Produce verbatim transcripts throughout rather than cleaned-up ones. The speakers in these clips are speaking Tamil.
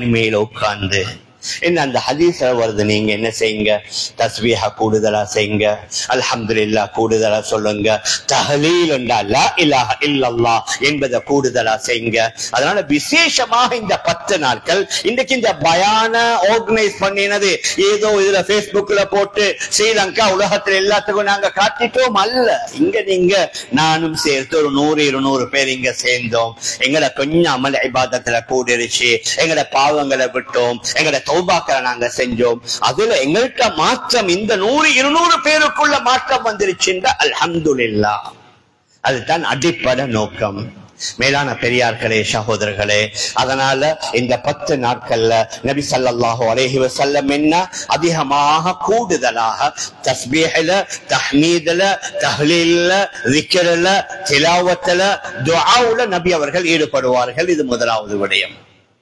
தனிமையில உட்கார்ந்து என்ன அந்த ஹதீஸ்ல வருது, நீங்க என்ன செய்யுங்க, தஸ்பீஹ கூடுதலா செய்யுங்க, அல்ஹம்துலில்லாஹ் கூடுதலா சொல்லுங்க, தஹ்லீல் என்றா லா இலாஹ இல்லல்லாஹ் என்பதை கூடுதலா செய்யுங்க. அதனால விசேஷமாக இந்த பத்து நாட்கள் இன்றைக்கு இந்த பயான ஆர்கனைஸ் பண்ணினது ஏதோ இதுல பேஸ்புக்ல போட்டு ஸ்ரீலங்கா உலகத்துல எல்லாத்துக்கும் நாங்க காட்டிட்டோம் அல்ல. இங்க நீங்க நானும் சேர்த்து ஒரு நூறு இருநூறு பேர் இங்க சேர்ந்தோம். எங்கட கொஞ்சம் அமல் இபாதத்துல கூடிருச்சு, எங்கட பாவங்களை விட்டோம், எங்கட தௌபாக்களை நாங்க செஞ்சோம். அதுல எங்கள்கிட்ட மாற்றம் இந்த நூறு இருநூறு பேருக்குள்ள மாற்றம் வந்துருச்சுன்ற அல்ஹம்துலில்லாஹ். அதுதான் அடிப்படை நோக்கம். மேலான பெரியார்களே, சகோதரர்களே, அதனால இந்த பத்து நாட்கள்ல நபி ஸல்லல்லாஹு அலைஹி வஸல்லம் என்ன அதிகமாக கூடுதலாக தஸ்பீஹ்ல, தஹ்மீதுல, தஹ்லீல்ல, ஸிக்ர்ல, திலாவத்துல, துஆவுல நபி அவர்கள் ஈடுபடுவார்கள். இது முதலாவது விடயம்.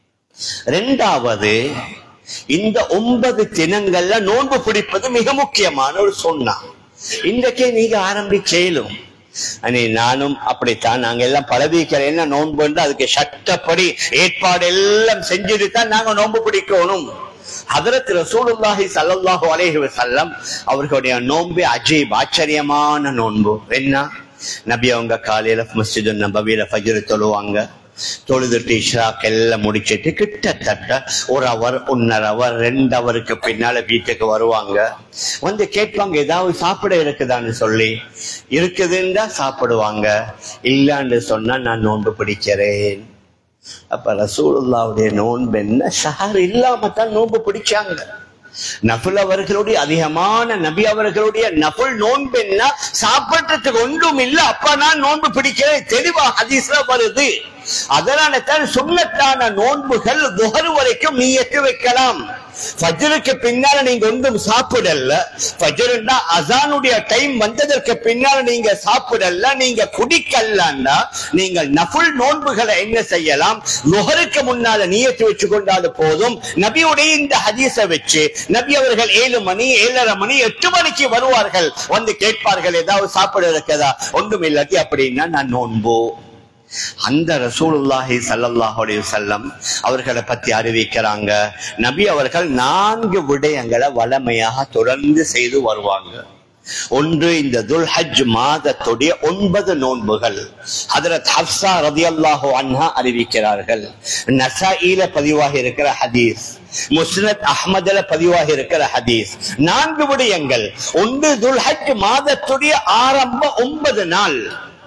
இரண்டாவது, இந்த ஒன்பது தினங்கள்ல நோன்பு பிடிப்பது மிக முக்கியமான ஒரு சொன்னா. இன்றைக்கே நீங்க ஆரம்பிச்சேலும் நானும் அப்படித்தான், நாங்க எல்லாம் பழவிக்கிறேன்னா நோன்பு அதுக்கு சட்டப்படி ஏற்பாடு எல்லாம் செஞ்சுட்டு தான் நாங்க நோன்பு பிடிக்கணும். ஹதரத் ரசூலுல்லாஹி ஸல்லல்லாஹு அலைஹி வஸல்லம் அவர்களுடைய நோன்பு அஜீப், ஆச்சரியமான நோன்பு. என்ன, நபி அவங்க காலையில மஸ்ஜிது நபவியில ஃபஜ்ர் தொழுவாங்க. தொழுதுட்டு இஷ்ராக் எல்லாம் முடிச்சிட்டு கிட்டத்தட்ட ஒரு அவர் ஒன்னரை அவர் ரெண்டு அவருக்கு பின்னால வீட்டுக்கு வருவாங்க. வந்து கேட்பாங்க, ஏதாவது சாப்பிட இருக்குதான்னு சொல்லி. இருக்குதுன்னா சாப்பிடுவாங்க, இல்லான்னு சொன்னா நான் நோன்பு பிடிக்கிறேன். அப்ப ரசூலுல்லாஹ்வுடைய நோன்பு என்ன, ஷஹர் இல்லாம தான் நோன்பு பிடிச்சாங்க. நஃபில் அவர்களுடைய அதிகமான நபி அவர்களுடைய நஃபில் நோன்பு என்ன, சாப்பிட்டதுக்கு ஒன்றும் இல்ல, அப்ப நான் நோன்பு பிடிக்கிறேன், தெளிவா ஹதீஸ்ல வருது. அதனால தான் சுன்னத்தான நோன்புகள் துஹர் வரைக்கும் நீயத்து வைக்கலாம். ஃபஜ்ருக்கு பின்னால நீங்க ஒன்றும் சாப்பிடல, ஃபஜ்ருன்னா அஸானுடைய டைம் வந்ததற்கு பின்னால நீங்க சாப்பிடல, நீங்க குடிக்கலன்னா நீங்கள் நஃபில் நோன்புகளை என்ன செய்யலாம், லுஹருக்கு முன்னால நியத்து வச்சு கொண்டாது போதும். நபியுடைய இந்த ஹதீஸை வச்சு நபி அவர்கள் ஏழு மணி ஏழரை மணி எட்டு மணிக்கு வருவார்கள், வந்து கேட்பார்கள் ஏதாவது சாப்பிட இருக்கதா, ஒன்றும் இல்லாட்டி அப்படின்னா நான் நோன்பு. அந்த ரசூலுல்லாஹி ஸல்லல்லாஹு அலைஹி வஸல்லம் அவர்களை பத்தி அறிவிக்கிறாங்க, நபி அவர்கள் நான்கு விடயங்களை வளமையாக தொடர்ந்து செய்து வருவாங்க. ஒன்று, இந்த துல்ஹஜ் மாதத்துடைய ஒன்பது நோன்புகள். ஹஜ்ரத் ஹப்ஸா ரலியல்லாஹு அன்ஹா அறிவிக்கிறார்கள். நஸாயில பதிவாகி இருக்கிற ஹதீஸ், முஸ்னத் அஹ்மதுல பதிவாகி இருக்கிற ஹதீஸ். நான்கு விடயங்கள். ஒன்று, துல்ஹஜ் மாதத்துடைய ஆரம்ப ஒன்பது நாள்.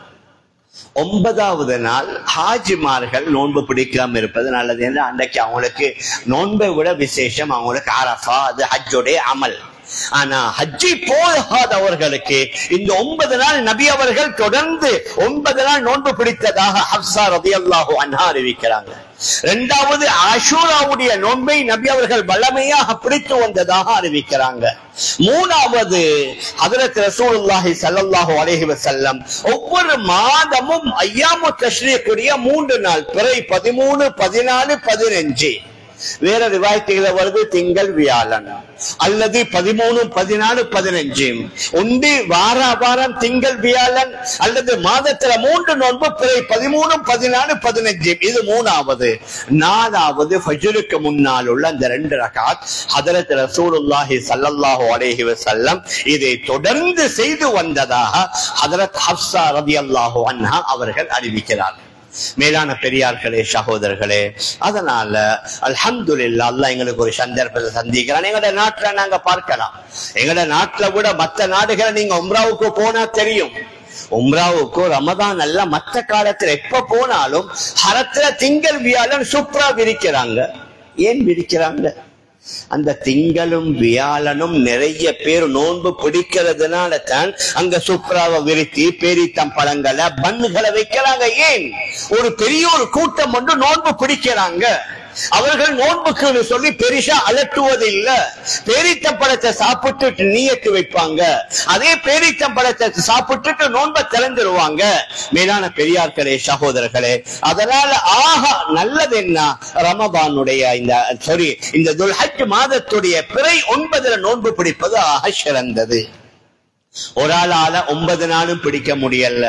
ஒன்பதாவது நாள் ஹாஜிமார்கள் நோன்பு பிடிக்காம இருப்பது நல்லது என்று அன்றைக்கு அவங்களுக்கு நோன்பை விட விசேஷம் அவங்களுக்கு அரஃபா, அது ஹஜ்ஜுடைய அமல். ஆனா ஹஜ்ஜி போகாதவர்களுக்கு இந்த ஒன்பது நாள் நபி அவர்கள் தொடர்ந்து ஒன்பது நாள் நோன்பு பிடித்ததாக ஹப்ஸா ரலியல்லாஹு அன்ஹா அறிவிக்கிறாங்க. இரண்டாவது, ஆஷூராவுடைய நோன்பை நபி அவர்கள் வல்லமையாக பிடித்து வந்ததாக அறிவிக்கிறாங்க. மூணாவது, ஹஜ்ரத் ரசூலுல்லாஹி ஸல்லல்லாஹு அலைஹி வஸல்லம் ஒவ்வொரு மாதமும் அய்யாமு தஷ்ரீக்குடைய மூன்று நாள், பிறை பதிமூணு பதினாலு பதினஞ்சு, வேற ரிவாயத்துகளை வருது திங்கள் வியாழன் அல்லது பதிமூணு பதினாலு பதினஞ்சு, ஒன்று வார வாரம் திங்கள் வியாழன் அல்லது மாதத்துல மூன்று நோன்பு, பிறை பதிமூணு பதினாலு பதினஞ்சு, இது மூணாவது. நாலாவது, ஃபஜ்ருக்கு முன்னால் உள்ள அந்த ரெண்டு ரகாத் ஹஜ்ரத் ரசூலுல்லாஹி ஸல்லல்லாஹு அலைஹி வஸல்லம் இதை தொடர்ந்து செய்து வந்ததாக ஹஜ்ரத் ஹப்ஸா ரலியல்லாஹு அன்ஹா அவர்கள் அறிவிக்கிறார்கள். மேலான பெரியார்களே, சகோதரர்களே, அதனால அல்ஹம்துலில்லாஹ் அல்லாஹ் எங்களுக்கு ஒரு சந்தர்ப்பத்தை சந்திக்கிறான். எங்கட நாட்டுல நாங்க பார்க்கலாம், எங்கட நாட்டுல கூட மற்ற நாடுகளை நீங்க உம்ராவுக்கு போனா தெரியும். உம்ராவுக்கு ரமதான் அல்ல, மற்ற காலத்துல எப்ப போனாலும் ஹரத்துல திங்கள் வியாழன் சுப்ரா விரிக்கிறாங்க. ஏன் விரிக்கிறாங்க? அந்த திங்களும் வியாழனும் நிறைய பேர் நோன்பு பிடிக்கிறதுனால தான் அங்க சுப்ராவை விரித்தி பேரித்தம் பழங்களை பன்னுகளை வைக்கிறாங்க. ஏன்? ஒரு பெரிய ஒரு கூட்டம் ஒன்று நோன்பு பிடிக்கிறாங்க. அவர்கள் நோன்புக்கு சொல்லி பெரிசா அலட்டுவது இல்ல. பேரித்தம் பழத்தை சாப்பிட்டு நீயத்து வைப்பாங்க, அதே பேரித்தம் பழத்தை சாப்பிட்டு நோன்பை திறந்துருவாங்க. மேலான பெரியார்களே, சகோதரர்களே, அதனால ஆக நல்லது என்ன, ரமதானுடைய இந்த சாரி இந்த துல்ஹஜ் மாதத்துடைய பிறை ஒன்பதுல நோன்பு பிடிப்பது ஆக சிறந்தது. ஒரு ஆளால ஒன்பது நாளும் பிடிக்க முடியல,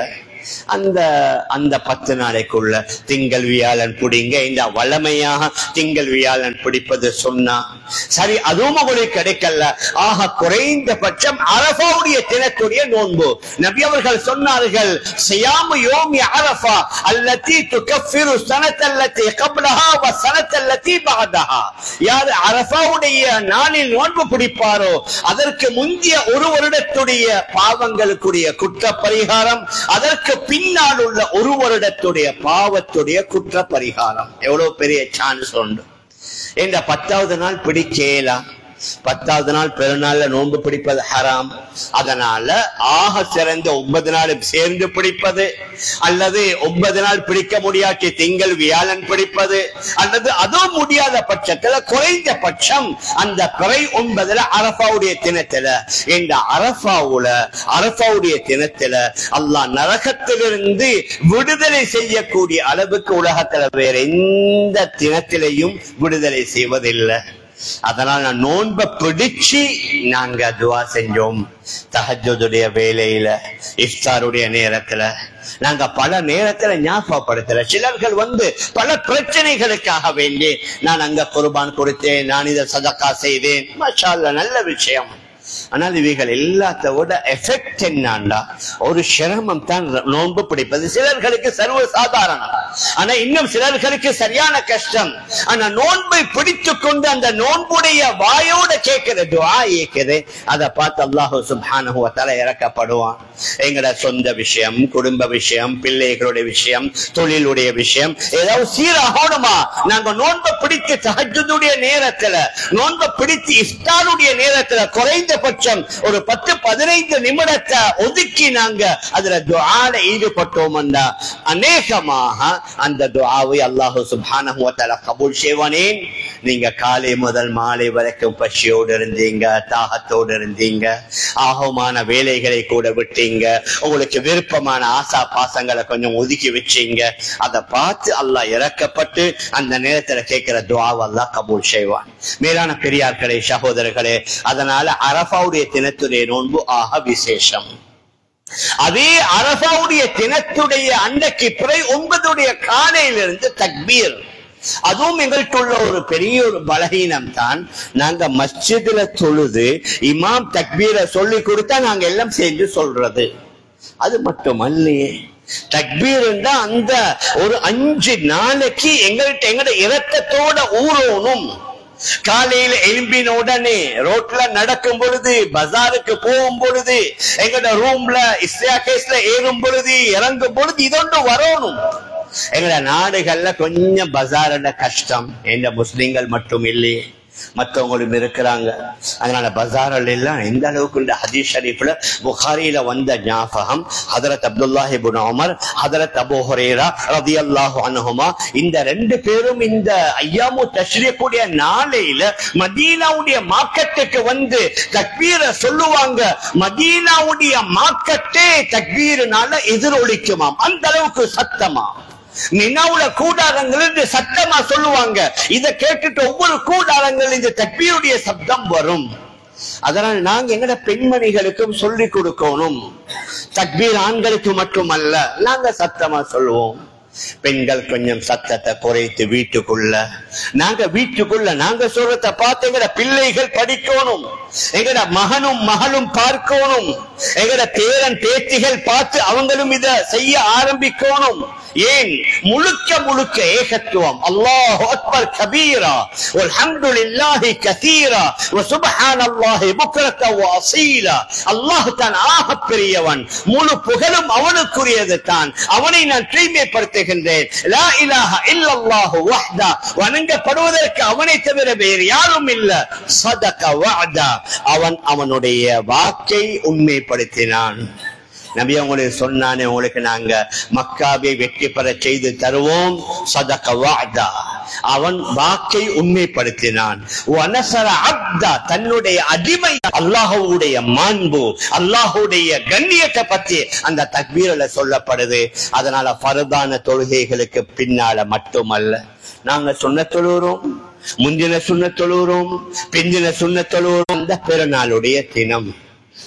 அந்த அந்த பத்து நாளைக்குள்ள திங்கள் வியாழன் பிடிங்க. இந்த வளமையாக திங்கள் வியாழன் பிடிப்பது சொன்னா சரி, அதுவும் உங்களுக்கு கிடைக்கல. ஆக குறைந்தபட்சம் அரஃபாவுடைய தினத்துடைய நோன்பு. நபி அவர்கள் சொன்னார்கள், சியாமு யோமி அரஃபா அல்லதி துகஃபிரு ஸனத்தல்லதி கப்லஹா வ ஸனத்தல்லதி பஅதஹா. யார் அரஃபாவுடைய நாளில் நோன்பு பிடிப்பாரோ அதற்கு முந்திய ஒரு வருடத்துடைய பாவங்களுக்குரிய குற்ற பரிகாரம், அதற்கு பின்னால் உள்ள ஒரு வருடத்துடைய பாவத்துடைய குற்ற பரிகாரம். எவ்வளவு பெரிய சான்ஸ் உண்டு. இந்த பத்தாவது நாள் பிடிக்கலாம். பத்தாவது நாள் பெருநாள்ல நோன்பு பிடிப்பது ஹராம். அதனால ஆக சிறந்த ஒன்பது நாள் சேர்ந்து பிடிப்பது, அல்லது ஒன்பது நாள் பிடிக்க முடியாட்டி திங்கள் வியாழன் பிடிப்பது, அல்லது அதுவும் முடியாத பட்சத்துல குறைந்த பட்சம் அந்த பிறை ஒன்பதுல அரஃபாவுடைய தினத்துல, இந்த அரஃபாவுல அரஃபாவுடைய தினத்துல அல்லாஹ் நரகத்திலிருந்து விடுதலை செய்யக்கூடிய அளவுக்கு உலகத்துல வேற எந்த தினத்திலையும் விடுதலை செய்வதில்லை. அதனால நான் நோன்பை பிடிச்சு நாங்க துவா செஞ்சோம். தஹஜ்ஜுடைய வேலையில, இஃப்தாருடைய நேரத்துல நாங்க பல நேரத்துல ஞாபகப்படுத்தல. சிலர்கள் வந்து பல பிரச்சனைகளுக்காக வேண்டி நான் அங்க குர்பான் கொடுத்தேன், நான் இதை சதக்கா செய்தேன், மாஷா அல்லாஹ், நல்ல விஷயம். ஆனால் இவைகள் எல்லாத்த விட எஃபெக்ட் என்னண்டா ஒரு சிரமம் தான் நோன்பு பிடிப்பது. சிலர்களுக்கு சர்வ சாதாரணம், ஆனா இன்னும் சிலர்களுக்கு சரியான கஷ்டம். ஆனா நோன்பை பிடித்துக் கொண்டு அந்த நோன்புடைய வாயோட கேட்கிற துஆ இருக்குது, அதை பார்த்து அல்லாஹ் சுப்ஹானஹு வ தஆலா இறக்கப்படுவான். எங்கட சொந்த விஷயம், குடும்ப விஷயம், பிள்ளைகளுடைய விஷயம், தொழிலுடைய விஷயம் ஏதாவது சீராகணுமா, நாங்க நோன்பை பிடித்து தஹஜ்ஜுடைய நேரத்துல, நோன்பை பிடித்து இஃப்தாருடைய நேரத்துல குறைந்த பட்சம் ஒரு பத்து பதினைந்து நிமிடத்தை ஒதுக்கி நாங்க அதுல துஆல ஈடுபட்டோம்னா அநேகமாக அந்த துஆவை அல்லாஹ் சுப்ஹானஹு வ தஆலா கபூல் செய்வானே. நீங்க காலை முதல் மாலை வரைக்கும் பசியோடு இருந்தீங்க, தாகத்தோடு இருந்தீங்க, ஆகமான வேலைகளை கூட விட்டீங்க, உங்களுக்கு விருப்பமான ஆசா பாசங்களை கொஞ்சம் ஒதுக்கி வச்சீங்க, அதை பார்த்து அல்லாஹ் இறக்கப்பட்டு அந்த நேரத்துல கேட்கிற துஆவை அல்லாஹ் கபூல் செய்வான். மேலான பெரியார்களே, சகோதரர்களே, அதனால அரஃபாவுடைய தினத்துடைய நோன்பு ஆக விசேஷம். அதே அரஃபாவுடைய தினத்துடைய அன்றைக்கு பிறை ஒன்பதுடைய காலையிலிருந்து தக்பீர். அதுவும் எங்கள்கிட்ட உள்ள ஒரு பெரிய ஒரு பலகீனம் தான். நாங்க மஸ்ஜிதுல தொழுது இமாம் தக்பீரை சொல்லி கொடுத்தா நாங்க எல்லாம் சேர்ந்து சொல்றது. அது மட்டுமல்லையே, தக்பீர் அந்த ஒரு அஞ்சு நாளைக்கு எங்கள்கிட்ட எங்கட இரத்தத்தோட ஊறணும். காலையில எழும்பின உடனே ரோட்ல நடக்கும் பொழுது, பஜாருக்கு போகும் பொழுது, எங்கட ரூம்ல இஸ்தியாகேஸ்ல ஏறும் பொழுது, இறங்கும் பொழுது இதொன்று வரணும். எங்கட நாடுகள்ல கொஞ்சம் பஜார்ல கஷ்டம். எந்த முஸ்லிம்கள் மட்டும் இல்லையே, மற்றவங்களும் இருக்கிறாங்க. அதனால பஜாரில் எல்லாம் எந்த அளவுக்கு இந்த ஹதீஸ் ஷரீஃப்ல புகாரியில வந்த ஞாபகம், ஹதரத் அப்துல்லாஹ் இப்னு உமர், ஹதரத் அபூ ஹுரைரா ரலியல்லாஹு அன்ஹுமா, இந்த ரெண்டு பேரும் இந்த ஐயாமு தஷ்ரீக்குடைய நாளையில மதீனாவுடைய மார்க்கெட்டுக்கு வந்து தக்பீரை சொல்லுவாங்க. மதீனாவுடைய மார்க்கெட்டே தக்பீர்னால எதிரொலிக்குமாம், அந்த அளவுக்கு சத்தமா. மினாவுல கூடாரங்கள் சத்தமா சொல்லுவாங்க. இதை கேட்டுட்டு ஒவ்வொரு கூடாரங்கள் இந்த தக்பீருடைய சப்தம் வரும். அதனால் நாங்க எங்கட பெண்மணிகளுக்கும் சொல்லி கொடுக்கணும். தக்பீர் ஆண்களுக்கு மட்டுமல்ல, நாங்க சத்தமா சொல்லுவோம். பெண்கள் கொஞ்சம் சத்தத்தை குறைத்து வீட்டுக்குள்ள, நாங்க வீட்டுக்குள்ள நாங்க சொல்றத பார்த்து எங்கட பிள்ளைகள் படிக்கணும், எங்கட மகனும் மகளும் பார்க்கணும், எங்கட பேரன் பேத்திகள் பார்த்து அவங்களும் இத செய்ய ஆரம்பிக்கணும். ஏன் முழுக்க முழுக்க ஏகத்துவம். அல்லாஹு அக்பர் கபீரா வல்ஹம்துலில்லாஹி கஸீரா வ சுப்ஹானல்லாஹி புக்ரத வ அஸீலா. அல்லாஹ் தான் ஆக பெரியவன், முழு புகழும் அவனுக்குரியது தான். அவனை நான் தூய்மைப்படுத்துகின்றேன். லா இலாஹ இல்லல்லாஹு வஹ்தா, வணங்கப்படுவதற்கு அவனை தவிர வேறு யாரும் இல்ல. ஸதக வஅதா, அவன் அவனுடைய வாக்கை உண்மைப்படுத்தினான். நபி அவங்களுக்கு சொன்னானே, உங்களுக்கு நாங்க மக்காவை வெற்றி பெற செய்து தருவோம். ஸதக வஅதா, அவன் வாக்கை உண்மைப்படுத்தினான். வனஸர அப்தா, தன்னுடைய அடிமை. அல்லாஹ்வுடைய மாண்பு, அல்லாஹ்வுடைய கண்ணியத்தை பற்றி அந்த தக்பீர்ல சொல்லப்படுது. அதனால ஃபர்தான தொழுகைகளுக்கு பின்னால மட்டுமல்ல, நாங்க சுன்னத் தொழுகிறோம், முந்தின சுன்னத் தொழுகிறோம், பிந்தின சுன்னத் தொழுகிறோம். அந்த பெருநாளுடைய தினம்,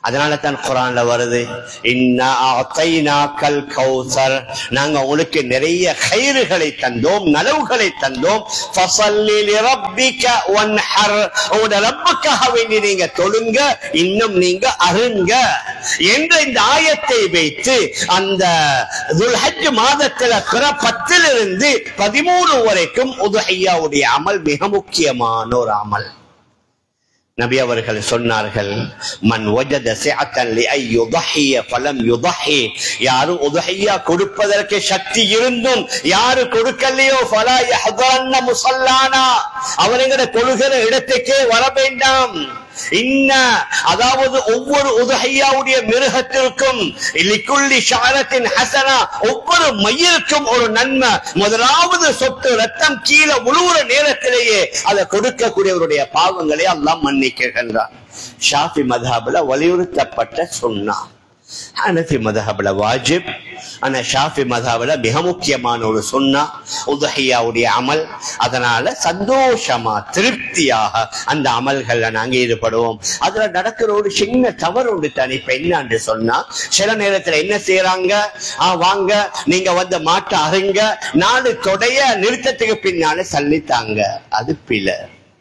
அதனால தான் குர்ஆன்ல வருது, இன்னா அதைனாக்கல் கௌசர், நாங்க உங்களுக்கு நிறைய கைறுகளை தந்தோம், நலவுகளை தந்தோம். ஃபஸல்லி லிரப்பிக வன்ஹர், உங்களுடைய ரப்புக்காக வேண்டி நீங்க தொழுங்க, இன்னும் நீங்க அருங்க என்ற இந்த ஆயத்தை வைத்து அந்த துல்ஹஜ் மாதத்துல பிற பத்திலிருந்து பதிமூணு வரைக்கும் உதுஹிய்யாவுடைய அமல் மிக முக்கியமான ஒரு அமல். நபி அவர்கள் சொன்னார்கள், மன் வஜத சிஅத்தன் லிஐ யுضஹிய ஃபலம் யுضஹி, யாரு உதுஹிய்யா கொடுப்பதற்கு சக்தி இருந்தும் யாரு கொடுக்கலையோ ஃபலா யஹ்தரன்ன முஸல்லானா, அவர்களோட தொழுகிற இடத்துக்கே வர வேண்டாம். இன்ன, அதாவது ஒவ்வொரு உதுஹிய்யாவுடைய மிருகத்திற்கும் லிக்குல்லி ஷஅரத்தின் ஹஸனா, ஒவ்வொரு மயிலுக்கும் ஒரு நன்மை. முதலாவது சொட்டு ரத்தம் கீழே விழுகிற நேரத்திலேயே அதை கொடுக்கக்கூடியவருடைய பாவங்களை அல்லாஹ் மன்னிக்கின்றார். ஷாஃபி மذஹப்ல வலியுறுத்தப்பட்ட சுன்னா, ஹனஃபி மذஹப்ல வாஜிப், ஆனா ஷாஃபி மذஹப்ல மிக முக்கியமான ஒரு சுன்னா உதுஹிய்யாவுடைய அமல். அதனால சந்தோஷமா திருப்தியாக அந்த அமல்கள்ல நாங்க ஈடுபடுவோம். அதுல நடக்கிற ஒரு சின்ன தவறு உண்டு தானே. இப்ப என்னன்னு சொன்னா, சில நேரத்துல என்ன செய்யறாங்க, ஆஹ் வாங்க நீங்க வந்து மாட்ட அருங்க, நாலு தொடைய நிறுத்தத்துக்கு பின்னால சல்லித்தாங்க. அது பிழை.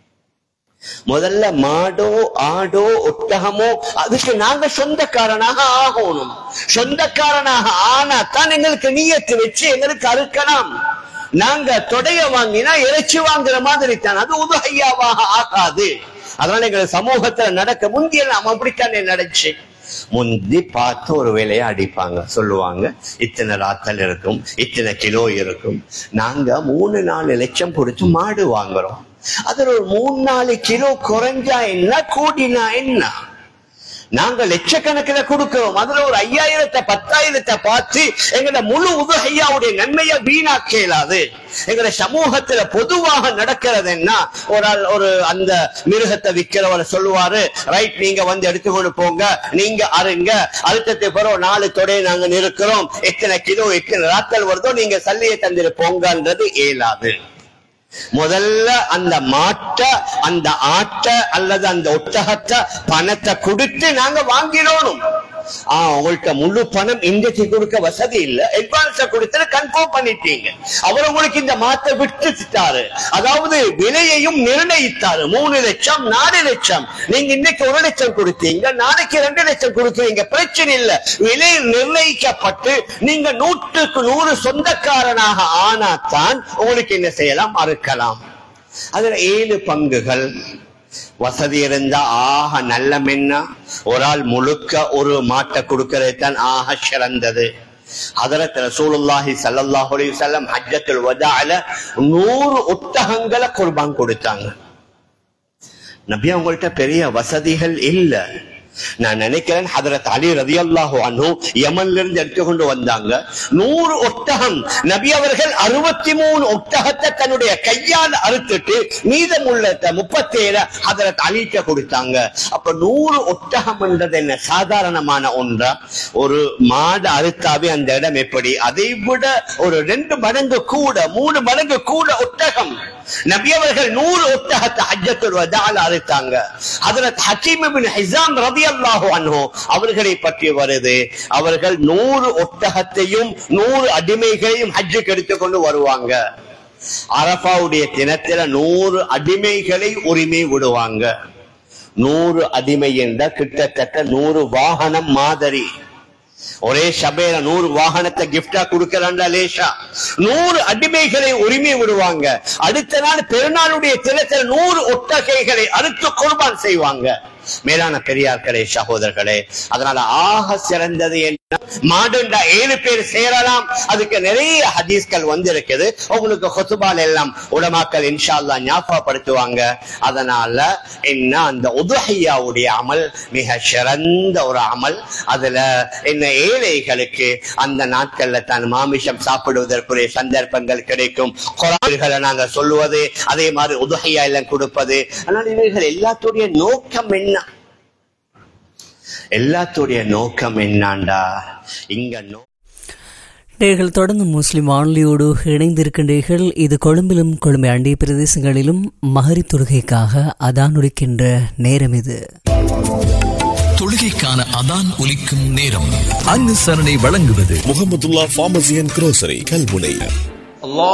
முதல்ல மாடோ ஆடோ ஒட்டகமோ அதுக்கு நாங்க சொந்தக்காரனாக ஆகணும். சொந்தக்காரனாக ஆனா தான் எங்களுக்கு நியத்து வச்சு எங்களுக்கு அறுக்கலாம். நாங்க தொடைய வாங்கினா இறைச்சி வாங்குற மாதிரி தான், அது உதுஹிய்யாவாக ஆகாது. அதனால எங்க சமூகத்துல நடக்க முந்திய நாம அப்படித்தானே நடந்துச்சு. முந்தி பார்த்து ஒரு வேலையை அடிப்பாங்க, சொல்லுவாங்க இத்தனை ராத்தல் இருக்கும், இத்தனை கிலோ இருக்கும். நாங்க மூணு நாலு லட்சம் கொடுத்து மாடு வாங்குறோம். அதுல ஒரு மூணு நாலு கிலோ குறைஞ்சா என்ன, கூடினா என்ன? நாங்க லட்சக்கணக்கில் கொடுக்கிறோம். அதுல ஒரு ஐயாயிரத்தை பத்தாயிரத்தை பார்த்து எங்களோட முழு உதுஹிய்யாவுடைய நன்மையை வீணாக்க இயலாது. எங்களோட சமூகத்துல பொதுவாக நடக்கிறது என்ன, ஒரு ஒரு அந்த மிருகத்தை விற்கிறவரை சொல்லுவாரு, ரைட் நீங்க வந்து எடுத்துக்கொண்டு போங்க, நீங்க அருங்க, அழுத்தத்தை பிறகு நாலு தொடையை நாங்க நிறுக்கிறோம், எத்தனை கிலோ எத்தனை ராத்தல் வருதோ நீங்க சல்லியை தந்துட்டு போங்கன்றது இயலாது. முதல்ல அந்த மாட்டை, அந்த ஆட்டை அல்லது அந்த ஒட்டகத்தை பணத்தை கொடுத்து நாங்க வாங்கிடணும். ஆஹ் உங்கள்கிட்ட முழு பணம் இன்றைக்கு கொடுக்க வசதி இல்ல, அட்வான்ஸ கொடுத்து கன்ஃபார்ம் பண்ணிட்டீங்க. அவர் உங்களுக்கு இந்த மாத்தை விட்டுட்டாரு, அதாவது விலையையும் நிர்ணயித்தாரு. மூணு லட்சம் நாலு லட்சம், நீங்க இன்னைக்கு ஒரு லட்சம் கொடுத்தீங்க, நாளைக்கு ரெண்டு லட்சம் கொடுத்தீங்க, பிரச்சனை இல்ல. விலை நிர்ணயிக்கப்பட்டு நீங்க நூற்றுக்கு நூறு சொந்தக்காரனாக ஆனாத்தான் உங்களுக்கு என்ன செய்யலாம், அறுக்கலாம். அதுல ஏழு பங்குகள். வசதி இருந்தா ஆக நல்ல மென்னா ஒரு ஆள் முழுக்க ஒரு மாட்டை கொடுக்கிறது தான் ஆக சிறந்தது. ஹதரத் ரசூலுல்லாஹி ஸல்லல்லாஹு அலைஹி வஸல்லம் ஹஜ்ஜத்துல் வதாஅல நூறு ஒட்டகங்களை குர்பான் கொடுத்தாங்க. நபி அவங்கள்ட்ட பெரிய வசதிகள் இல்ல. நான் நினைக்கிறேன் ஹதரத் அலி ரலியல்லாஹு அன்ஹு யமன்ல இருந்து எடுத்துக்கொண்டு வந்தாங்க நூறு ஒட்டகம். நபி அவர்கள் அறுபத்தி மூணு ஒட்டகத்தை தன்னுடைய கையால் அறுத்துட்டு மீதமுள்ள முப்பத்தி ஏழு ஹதரத் அலிட்ட கொடுத்தாங்க. அப்ப நூறு ஒட்டகம் என்றது என்ன சாதாரணமான ஒன்றா? ஒரு மாடு அறுத்தாவே அந்த இடம் எப்படி, அதை விட ஒரு ரெண்டு மடங்கு கூட மூணு மடங்கு கூட ஒட்டகம். நபி அவர்கள் நூறு ஒட்டகத்தை ஹஜ்ஜத்துல் வதாஅல அறுத்தாங்க. ஹஜ்ரத் ஹக்கீம் இப்னு ஹிஸாம் ரலியல்லாஹு அன்ஹு அவர்களை பற்றி வருது, அவர்கள் நூறு ஒட்டகத்தையும் நூறு அடிமைகளையும் ஹஜ்ஜுக்கு எடுத்துக்கொண்டு வருவாங்க. அரஃபாவுடைய தினத்தில நூறு அடிமைகளை உரிமை விடுவாங்க. நூறு அடிமை என்ற கிட்டத்தட்ட நூறு வாகனம் மாதிரி. ஒரே சபையில நூறு வாகனத்தை கிஃப்டா கொடுக்கறாண்டா லேஷா. நூறு அடிமைகளை உரிமை விடுவாங்க. அடுத்த நாள் பெருநாளுடைய தினத்தில் நூறு ஒட்டகைகளை அறுத்து குர்பான் செய்வாங்க. மேலான பெரியார்களே சகோதரர்களே, அதனால ஆக சிறந்தது என்ன, மாடுண்டா ஏழு பேர் சேரலாம். அதுக்கு நிறைய ஹதீஸ்கள் வந்திருக்குது. உங்களுக்கு ஹுத்பால எல்லாம் உலமாக்கள் இன்ஷா அல்லாஹ் ஞாபகப்படுத்துவாங்க. அதனால என்ன, அந்த உதுஹிய்யாவுடைய அமல் மிக சிறந்த ஒரு அமல். அதுல என்ன, ஏழைகளுக்கு அந்த நாட்கள்ல தான் மாமிசம் சாப்பிடுவதற்குரிய சந்தர்ப்பங்கள் கிடைக்கும். குர்ஆன்களை நாங்க சொல்லுவது, அதே மாதிரி உதுஹிய்யா எல்லாம் கொடுப்பது. ஆனால் இவைகள் எல்லாத்துடைய நோக்கம் என்ன, எல்லாத்துடைய நோக்கம் என்னாண்டா இங்க நோ நேர்கள் தொடர்ந்து முஸ்லிம் வானொலியோடு இணைந்திருக்கின்றீர்கள். இது கொழும்பிலும் கொழும்பை அண்டிய பிரதேசங்களிலும் மகரிப் தொழுகைக்காக அதான் உரைக்கின்ற நேரம். இது தொழுகைக்கான அதான் ஒலிக்கும் நேரம். அனுசரணை வழங்குவது Mahmudullah pharmacy and grocery Kalmunai.